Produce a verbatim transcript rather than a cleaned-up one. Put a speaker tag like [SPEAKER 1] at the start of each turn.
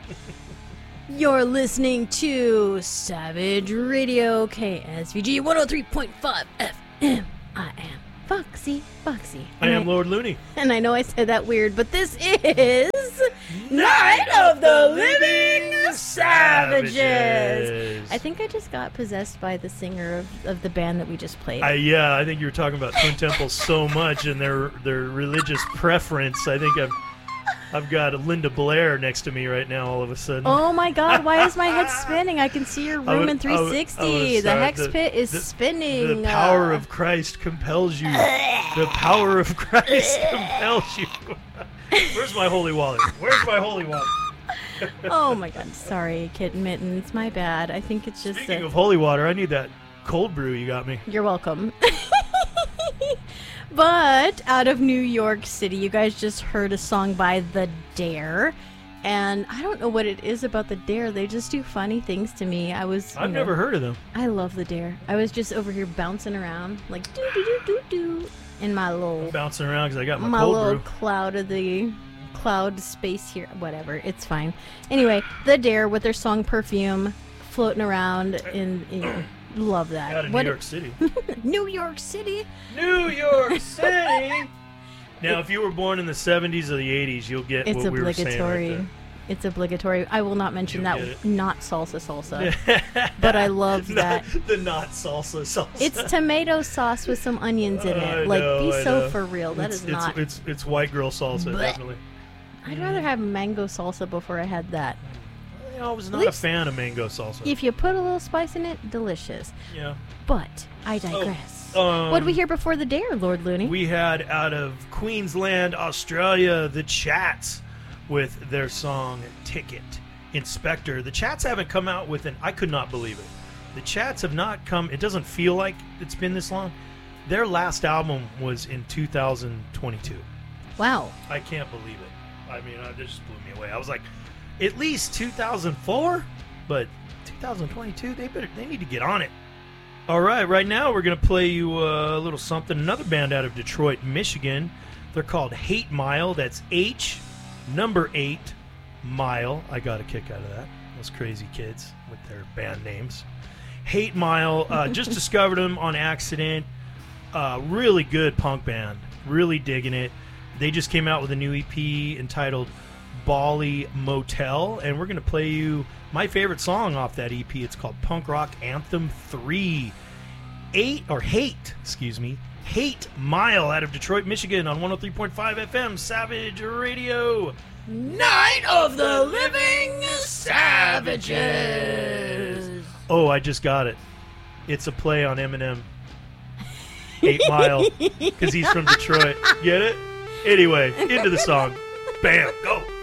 [SPEAKER 1] You're listening to Savage Radio, K S V G one oh three point five F M. I am Foxy Foxy.
[SPEAKER 2] I am I, Lord Looney.
[SPEAKER 1] And I know I said that weird, but this is Night of the Living Savages. Savages. I think I just got possessed by the singer of, of the band that we just played.
[SPEAKER 2] I, yeah, I think you were talking about Twin Temple so much and their their religious preference. I think I've I've got Linda Blair next to me right now all of a sudden.
[SPEAKER 1] Oh my God, why is my head spinning? I can see your room would, in three sixty. I would, I would the hex the, pit is
[SPEAKER 2] the,
[SPEAKER 1] spinning.
[SPEAKER 2] The power uh, of Christ compels you. The power of Christ compels you. Where's my holy wallet? Where's my holy wallet?
[SPEAKER 1] Oh my God, sorry, Kitten Mittens. My bad. I think it's just...
[SPEAKER 2] Speaking
[SPEAKER 1] a...
[SPEAKER 2] of holy water, I need that cold brew you got me.
[SPEAKER 1] You're welcome. But out of New York City, you guys just heard a song by The Dare. And I don't know what it is about The Dare. They just do funny things to me. I was.
[SPEAKER 2] I've
[SPEAKER 1] know,
[SPEAKER 2] never heard of them.
[SPEAKER 1] I love The Dare. I was just over here bouncing around like doo doo doo doo doo in my little.
[SPEAKER 2] I'm bouncing around because I got my,
[SPEAKER 1] my
[SPEAKER 2] cold
[SPEAKER 1] little
[SPEAKER 2] brew.
[SPEAKER 1] cloud of the cloud space here. Whatever. It's fine. Anyway, The Dare with their song Perfume, floating around in. in love that.
[SPEAKER 2] Out of
[SPEAKER 1] what
[SPEAKER 2] New York City.
[SPEAKER 1] New York City.
[SPEAKER 2] New York City. Now, if you were born in the seventies or the eighties, you'll get
[SPEAKER 1] it's
[SPEAKER 2] what we were saying
[SPEAKER 1] obligatory.
[SPEAKER 2] right there.
[SPEAKER 1] It's obligatory. I will not mention
[SPEAKER 2] You'll
[SPEAKER 1] that. Not salsa salsa.
[SPEAKER 2] It.
[SPEAKER 1] But I love
[SPEAKER 2] not,
[SPEAKER 1] that.
[SPEAKER 2] The not salsa salsa.
[SPEAKER 1] It's tomato sauce with some onions in it.
[SPEAKER 2] I
[SPEAKER 1] like,
[SPEAKER 2] know,
[SPEAKER 1] be
[SPEAKER 2] I
[SPEAKER 1] so
[SPEAKER 2] know.
[SPEAKER 1] for real. That
[SPEAKER 2] it's,
[SPEAKER 1] is
[SPEAKER 2] it's,
[SPEAKER 1] not.
[SPEAKER 2] It's, it's white girl salsa,
[SPEAKER 1] Blech.
[SPEAKER 2] definitely.
[SPEAKER 1] I'd rather have mango salsa before I had that.
[SPEAKER 2] I was not a fan of mango salsa.
[SPEAKER 1] If you put a little spice in it, delicious.
[SPEAKER 2] Yeah.
[SPEAKER 1] But I digress.
[SPEAKER 2] Oh, um,
[SPEAKER 1] what did we hear before The Dare, Lord Looney?
[SPEAKER 2] We had out of Queensland, Australia, the Chats with their song Ticket. Inspector. The Chats haven't come out with an... I could not believe it. The Chats have not come... It doesn't feel like it's been this long. Their last album was in two thousand twenty-two.
[SPEAKER 1] Wow.
[SPEAKER 2] I can't believe it. I mean, it just blew me away. I was like... At least two thousand four, but two thousand twenty-two, they better they need to get on it. All right, right now we're going to play you a little something. Another band out of Detroit, Michigan. They're called Hate Mile. That's H, number eight, Mile. I got a kick out of that. Those crazy kids with their band names. Hate Mile. Uh, just discovered them on accident. Uh, really good punk band. Really digging it. They just came out with a new E P entitled Bali Motel, and we're going to play you my favorite song off that E P. It's called Punk Rock Anthem three. Eight, or Hate, excuse me, Hate Mile out of Detroit, Michigan on one oh three point five F M, Savage Radio.
[SPEAKER 1] Night of the Living Savages.
[SPEAKER 2] Oh, I just got it. It's a play on Eminem. Eight Mile, because he's from Detroit. Get it? Anyway, into the song. Bam, go.